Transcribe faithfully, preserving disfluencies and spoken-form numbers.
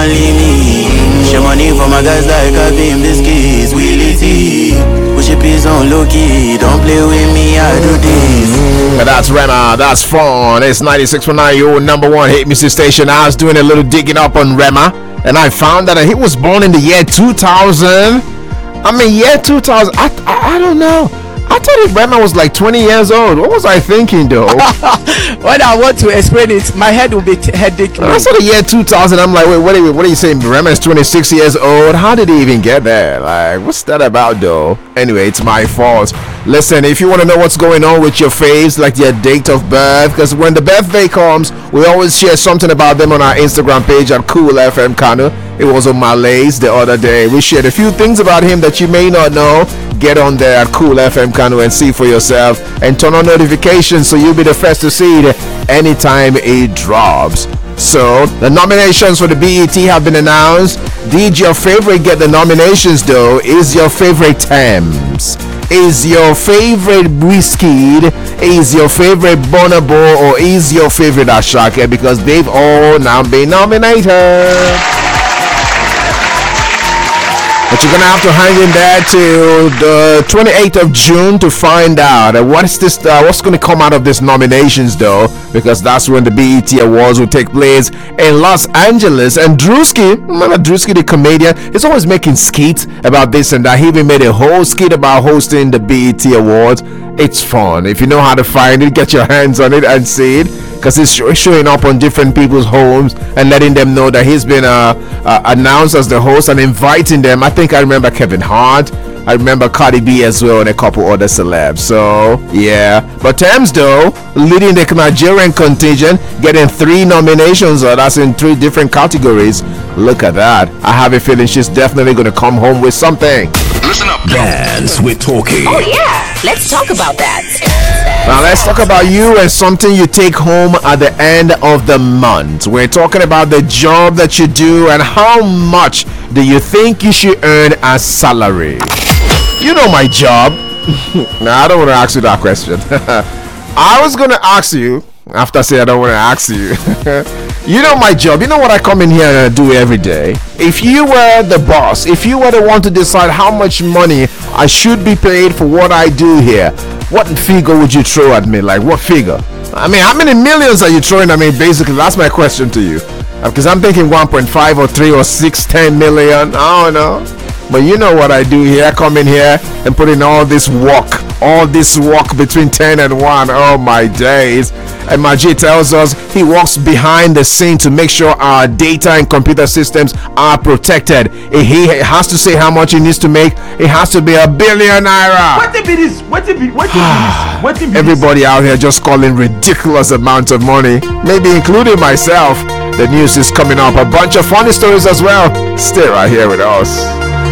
only me. Share money for my guys like I beam this keys. Willie T. Push your piece on low key. Don't play with me, I do this. That's Rema, that's fun. It's ninety-six point nine, your number one hit music station. I was doing a little digging up on Rema, and I found that he was born in the year two thousand. I mean, year two thousand. I, I, I don't know. I thought Rema was like twenty years old. What was I thinking, though? When I want to explain it, my head will be t- headache. I saw the year two thousand. I'm like, wait, what are you, what are you saying? Rema is twenty-six years old. How did he even get there? Like, what's that about, though? Anyway, it's my fault. Listen, if you want to know what's going on with your faves, like their date of birth, because when the birthday comes, we always share something about them on our Instagram page at Cool F M Kano. It was on Malays the other day. We shared a few things about him that you may not know. Get on there at Cool F M Kano and see for yourself, and turn on notifications so you'll be the first to see it anytime it drops. So the nominations for the B E T have been announced. Did your favorite get the nominations though? Is your favorite Thames? Is your favorite Wizkid? Is your favorite Burna Boy? Or is your favorite Asake? Because they've all now been nominated. But you're gonna have to hang in there till the twenty-eighth of June to find out uh, what's this, uh, what's gonna come out of these nominations, though, because that's when the B E T Awards will take place in Los Angeles. And Drewski, remember Drewski the comedian, he's always making skits about this and that. He even made a whole skit about hosting the B E T Awards. It's fun. If you know how to find it, get your hands on it and see it, because it's showing up on different people's homes and letting them know that he's been uh, uh, announced as the host and inviting them. I think I remember Kevin Hart. I remember Cardi B as well, and a couple other celebs. So yeah, but Thames though, leading the Nigerian contingent, getting three nominations. Uh, that's in three different categories. Look at that. I have a feeling she's definitely going to come home with something. Listen up. Dance with Toki. Oh yeah, let's talk about that. Now let's talk about you and something you take home at the end of the month. We're talking about the job that you do and how much do you think you should earn as salary. You know my job. No, I don't want to ask you that question. I was going to ask you after I say I don't want to ask you. You know my job. You know what I come in here and do every day. If you were the boss, if you were the one to decide how much money I should be paid for what I do here, what figure would you throw at me? Like what figure? I mean, how many millions are you throwing at me? Basically, that's my question to you. Because I'm thinking one point five or three or six, ten million. I don't know. But you know what I do here. I come in here and put in all this work. All this work between ten and one. Oh my days. And Majid tells us he works behind the scene to make sure our data and computer systems are protected. If he has to say how much he needs to make, it has to be a billion naira. What if it is? What if it, what if it is? What if it Everybody out here just calling ridiculous amounts of money, maybe including myself. The news is coming up. A bunch of funny stories as well. Stay right here with us.